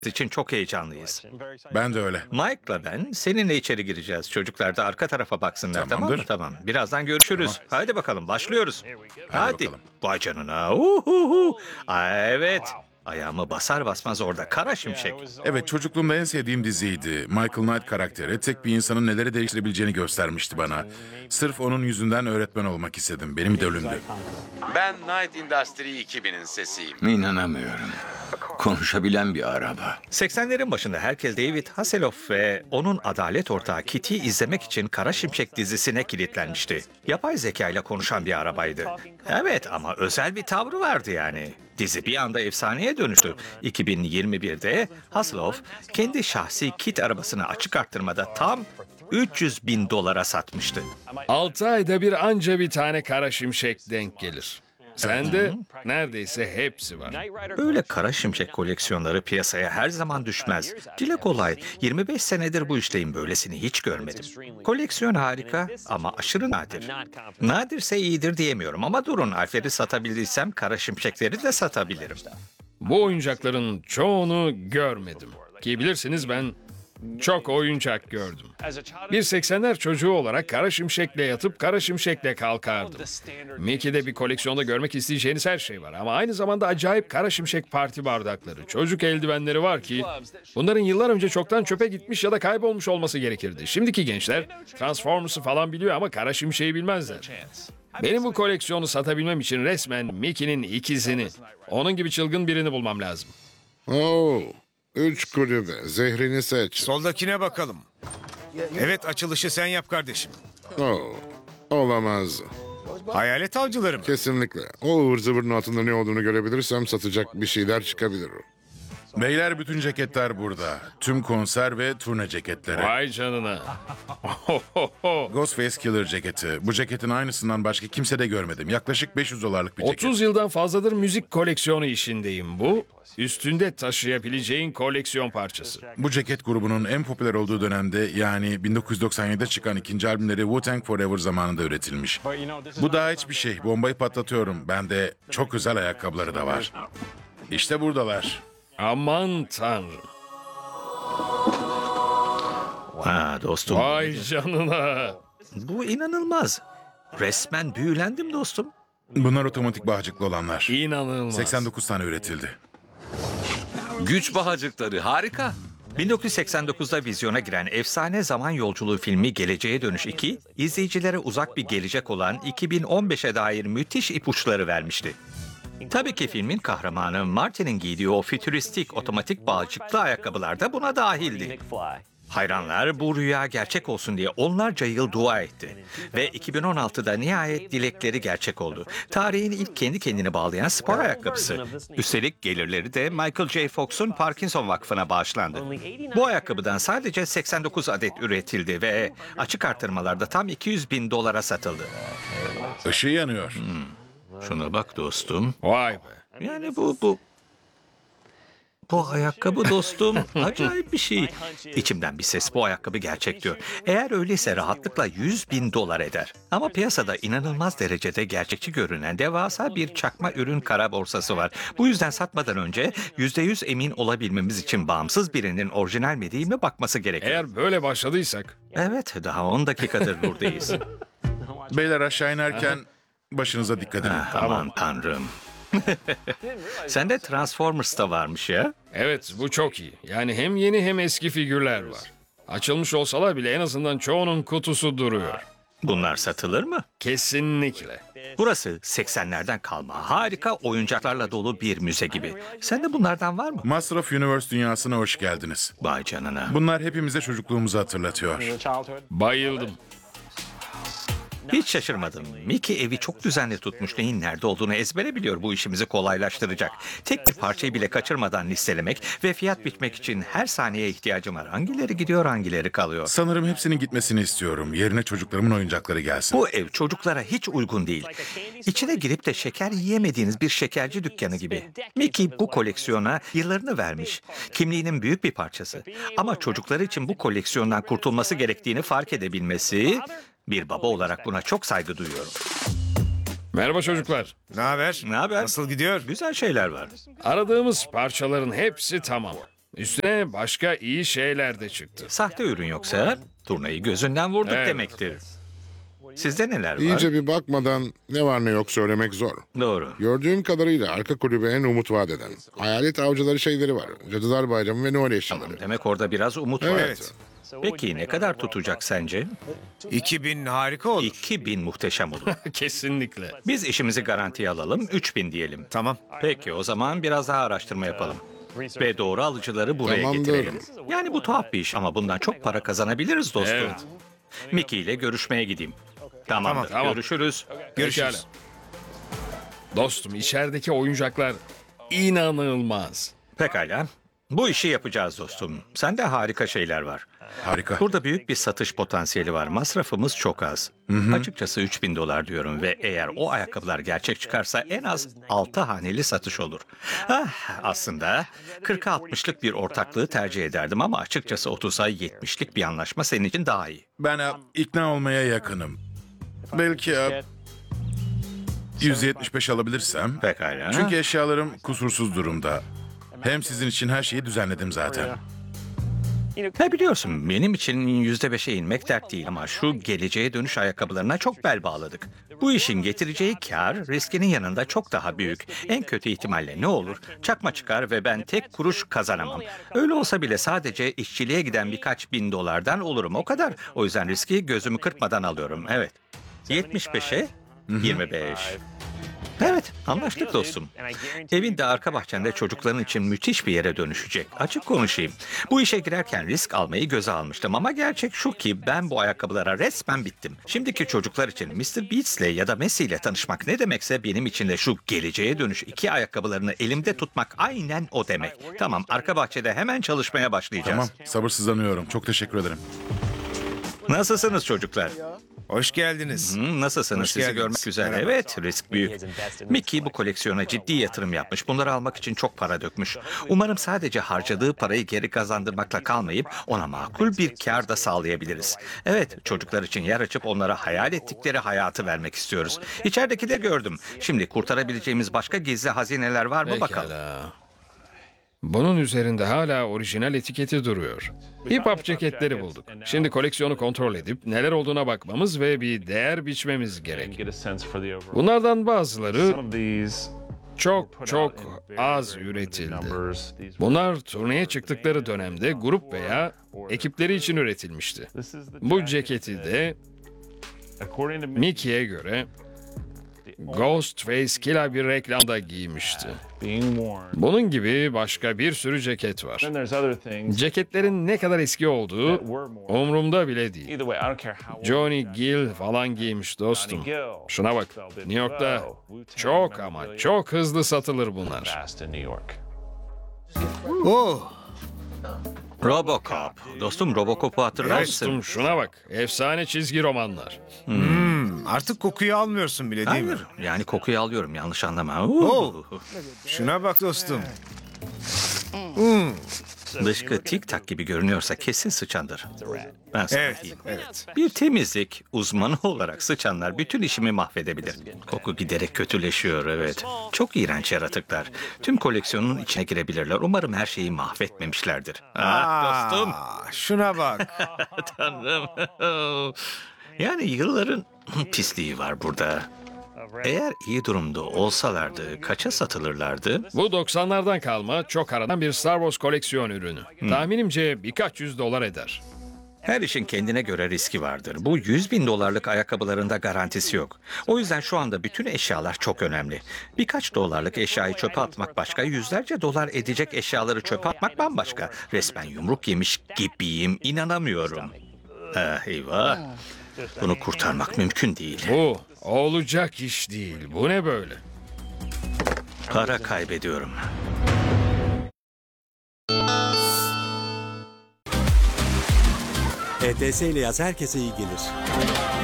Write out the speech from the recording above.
için çok heyecanlıyız. Ben de öyle. Mike'la ben seninle içeri gireceğiz. Çocuklar da arka tarafa baksınlar, tamam mı? Tamamdır. Tamam. Birazdan görüşürüz. Hadi bakalım, başlıyoruz. Hadi. bakalım. Vay canına. Uhuhu. Evet. Ayağımı basar basmaz orada kara şimşek. Evet, çocukluğumda en sevdiğim diziydi. Michael Knight karakteri tek bir insanın neleri değiştirebileceğini göstermişti bana. Sırf onun yüzünden öğretmen olmak istedim. Benim idolümdü. Ben Night Industry 2000'in sesiyim. İnanamıyorum. Konuşabilen bir araba. 80'lerin başında herkes David Hasselhoff ve onun adalet ortağı Kitty'yi izlemek için Kara Şimşek dizisine kilitlenmişti. Yapay zeka ile konuşan bir arabaydı. Evet, ama özel bir tavrı vardı yani. Dizi bir anda efsaneye dönüştü. 2021'de Hasselhoff kendi şahsi kit arabasını açık arttırmada tam 300 bin dolara satmıştı. 6 ayda bir anca bir tane kara şimşek denk gelir. Sende neredeyse hepsi var. Böyle Kara Şimşek koleksiyonları piyasaya her zaman düşmez. Dile kolay. 25 senedir bu işteyim, böylesini hiç görmedim. Koleksiyon harika ama aşırı nadir. Nadirse iyidir diyemiyorum ama durun, Alfred'i satabildiysem Kara Şimşekleri de satabilirim. Bu oyuncakların çoğunu görmedim. Ki bilirsiniz ben çok oyuncak gördüm. Bir 80'ler çocuğu olarak kara şimşekle yatıp kara şimşekle kalkardım. Mickey'de bir koleksiyonda görmek isteyeceğiniz her şey var ama aynı zamanda acayip kara şimşek parti bardakları, çocuk eldivenleri var ki bunların yıllar önce çoktan çöpe gitmiş ya da kaybolmuş olması gerekirdi. Şimdiki gençler Transformers'ı falan biliyor ama kara şimşeği bilmezler. Benim bu koleksiyonu satabilmem için resmen Mickey'nin ikizini, onun gibi çılgın birini bulmam lazım. Oo, 3 kulübe. Zehrini seç. Soldakine bakalım. Evet, açılışı sen yap kardeşim. Oo, olamaz. Hayalet avcıları mı? Kesinlikle. O ıvır zıvırın altında ne olduğunu görebilirsem satacak bir şeyler çıkabilir. Beyler, bütün ceketler burada. Tüm konser ve turne ceketleri. Vay canına. Ghostface Killer ceketi. Bu ceketin aynısından başka kimse de görmedim. Yaklaşık 500 dolarlık bir ceket. 30 yıldan fazladır müzik koleksiyonu işindeyim. Bu üstünde taşıyabileceğin koleksiyon parçası. Bu ceket grubunun en popüler olduğu dönemde, yani 1997'de çıkan ikinci albümleri Wu-Tang Forever zamanında üretilmiş. Bu daha hiçbir şey. Bombayı patlatıyorum. Bende çok özel ayakkabıları da var. İşte buradalar. Aman tanrım. Ha dostum, Vay canına. bu inanılmaz. Resmen büyülendim dostum. Bunlar otomatik bağcıklı olanlar. İnanılmaz. 89 tane üretildi. Güç bahacıkları harika. 1989'da vizyona giren efsane zaman yolculuğu filmi Geleceğe Dönüş 2, izleyicilere uzak bir gelecek olan 2015'e dair müthiş ipuçları vermişti. Tabii ki filmin kahramanı Martin'in giydiği o fütüristik otomatik bağcıklı ayakkabılar da buna dahildi. Hayranlar bu rüya gerçek olsun diye onlarca yıl dua etti. Ve 2016'da nihayet dilekleri gerçek oldu. Tarihin ilk kendi kendini bağlayan spor ayakkabısı. Üstelik gelirleri de Michael J. Fox'un Parkinson Vakfı'na bağışlandı. Bu ayakkabıdan sadece 89 adet üretildi ve açık artırmalarda tam 200 bin dolara satıldı. Işığı yanıyor. Şuna bak dostum. Vay be. Yani bu ayakkabı dostum acayip bir şey. İçimden bir ses bu ayakkabı gerçek diyor. Eğer öyleyse rahatlıkla 100 bin dolar eder. Ama piyasada inanılmaz derecede gerçekçi görünen devasa bir çakma ürün kara borsası var. Bu yüzden satmadan önce %100 emin olabilmemiz için bağımsız birinin orijinal mi değil mi bakması gerekiyor. Eğer böyle başladıysak Evet, daha 10 dakikadır buradayız. Beyler, aşağı inerken başınıza dikkat edin. Aman tanrım. Sende Transformers da varmış ya. evet bu çok iyi. Yani hem yeni hem eski figürler var. Açılmış olsalar bile en azından çoğunun kutusu duruyor. Bunlar satılır mı? Kesinlikle. Burası 80'lerden kalma harika oyuncaklarla dolu bir müze gibi. Sende bunlardan var mı? Master of Universe dünyasına hoş geldiniz. Vay canına. Bunlar hepimize çocukluğumuzu hatırlatıyor. Bayıldım. Hiç şaşırmadım. Mickey evi çok düzenli tutmuş. Neyin nerede olduğunu ezbere biliyor. Bu işimizi kolaylaştıracak. Tek bir parçayı bile kaçırmadan listelemek ve fiyat biçmek için her saniye ihtiyacım var. Hangileri gidiyor, hangileri kalıyor? Sanırım hepsinin gitmesini istiyorum. Yerine çocuklarımın oyuncakları gelsin. Bu ev çocuklara hiç uygun değil. İçine girip de şeker yiyemediğiniz bir şekerci dükkanı gibi. Mickey bu koleksiyona yıllarını vermiş. Kimliğinin büyük bir parçası. Ama çocukları için bu koleksiyondan kurtulması gerektiğini fark edebilmesi... Bir baba olarak buna çok saygı duyuyorum. Merhaba çocuklar. Ne haber? Ne haber? Nasıl gidiyor? Güzel şeyler var. Aradığımız parçaların hepsi tamam. Üstüne başka iyi şeyler de çıktı. Sahte ürün yoksa turnayı gözünden vurduk Evet. demektir. Sizde neler var? İyice bir bakmadan ne var ne yok söylemek zor. Doğru. Gördüğüm kadarıyla arka kulübe en umut vaat eden. Hayalet avcıları şeyleri var. Cadılar Bayramı ve Noel eşyaları. Demek orada biraz umut var. Evet. Peki ne kadar tutacak sence? 2000 harika olur. 2000 muhteşem olur. Kesinlikle. Biz işimizi garantiye alalım, 3000 diyelim. Tamam. Peki o zaman biraz daha araştırma yapalım. Ve doğru alıcıları buraya Tamamdır. getirelim. Yani bu tuhaf bir iş ama bundan çok para kazanabiliriz dostum. Evet. Mickey ile görüşmeye gideyim. Tamamdır. Tamam. Görüşürüz. Görüşürüz. Pekala. Dostum, içerideki oyuncaklar inanılmaz. Pekala. Bu işi yapacağız dostum. Sende harika şeyler var. Harika. Burada büyük bir satış potansiyeli var. Masrafımız çok az. Açıkçası 3000 dolar diyorum ve eğer o ayakkabılar gerçek çıkarsa en az 6 haneli satış olur. Aslında 40'a 60'lık bir ortaklığı tercih ederdim ama açıkçası 30'a 70'lik bir anlaşma senin için daha iyi. Ben ikna olmaya yakınım. Belki 175 alabilirsem. Pekala. Çünkü eşyalarım kusursuz durumda. Hem sizin için her şeyi düzenledim zaten. Ne biliyorsun benim için %5'e inmek dert değil ama şu geleceğe dönüş ayakkabılarına çok bel bağladık. Bu işin getireceği kar riskinin yanında çok daha büyük. En kötü ihtimalle ne olur? Çakma çıkar ve ben tek kuruş kazanamam. Öyle olsa bile sadece işçiliğe giden birkaç bin dolardan olurum o kadar. O yüzden riski gözümü kırpmadan alıyorum. Evet. 75'e 25. Evet, anlaştık dostum. Evin de arka bahçende çocukların için müthiş bir yere dönüşecek. Açık konuşayım. Bu işe girerken risk almayı göze almıştım ama gerçek şu ki ben bu ayakkabılara resmen bittim. Şimdiki çocuklar için Mr. Beats'le ya da Messi ile tanışmak ne demekse benim için de şu geleceğe dönüş iki ayakkabılarını elimde tutmak aynen o demek. Tamam, arka bahçede hemen çalışmaya başlayacağız. Tamam, sabırsızlanıyorum. Çok teşekkür ederim. Nasılsınız çocuklar? Hoş geldiniz. Nasılsınız? Hoş Sizi geldiniz. görmek güzel. Merhaba. Evet, risk büyük. Mickey bu koleksiyona ciddi yatırım yapmış. Bunları almak için çok para dökmüş. Umarım sadece harcadığı parayı geri kazandırmakla kalmayıp ona makul bir kar da sağlayabiliriz. Evet, çocuklar için yer açıp onlara hayal ettikleri hayatı vermek istiyoruz. İçeridekileri gördüm. Şimdi kurtarabileceğimiz başka gizli hazineler var mı bakalım. Pekala. Bunun üzerinde hala orijinal etiketi duruyor. Hip hop ceketleri bulduk. Şimdi koleksiyonu kontrol edip neler olduğuna bakmamız ve bir değer biçmemiz gerek. Bunlardan bazıları çok az üretildi. Bunlar turneye çıktıkları dönemde grup veya ekipleri için üretilmişti. Bu ceketi de Mickey'e göre Ghostface Killah bir reklamda giymişti. Bunun gibi başka bir sürü ceket var. Ceketlerin ne kadar eski olduğu umurumda bile değil. Johnny Gill falan giymiş dostum. Şuna bak. New York'ta çok ama çok hızlı satılır bunlar. Oh, Robocop. Dostum Robocop'u hatırlar mısın? Dostum şuna bak. Efsane çizgi romanlar. artık kokuyu almıyorsun bile değil mi? Hayır. Yani kokuyu alıyorum yanlış anlama. Oh. Şuna bak dostum. Dışkı tik tak gibi görünüyorsa kesin sıçandır. Ben sana Evet, diyeyim. evet. Bir temizlik uzmanı olarak sıçanlar bütün işimi mahvedebilir. Koku giderek kötüleşiyor, evet. Çok iğrenç yaratıklar. Tüm koleksiyonun içine girebilirler. Umarım her şeyi mahvetmemişlerdir. Dostum. Şuna bak. Tanrım. Yani yılların pisliği var burada. Eğer iyi durumda olsalardı kaça satılırlardı? Bu 90'lardan kalma çok aranan bir Star Wars koleksiyon ürünü. Tahminimce birkaç yüz dolar eder. Her işin kendine göre riski vardır. Bu 100 bin dolarlık ayakkabıların da garantisi yok. O yüzden şu anda bütün eşyalar çok önemli. Birkaç dolarlık eşyayı çöpe atmak başka, yüzlerce dolar edecek eşyaları çöpe atmak bambaşka. Resmen yumruk yemiş gibiyim, inanamıyorum. Eyvah. Bunu kurtarmak mümkün değil. Bu olacak iş değil. Bu ne böyle? Para kaybediyorum. ETS ile yaz herkese iyi gelir.